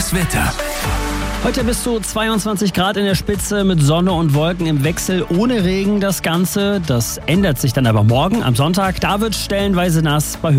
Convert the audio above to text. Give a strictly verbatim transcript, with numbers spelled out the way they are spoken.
Das Wetter. Heute bis zu zweiundzwanzig Grad in der Spitze mit Sonne und Wolken im Wechsel, ohne Regen das Ganze. Das ändert sich dann aber morgen am Sonntag. Da wird stellenweise nass bei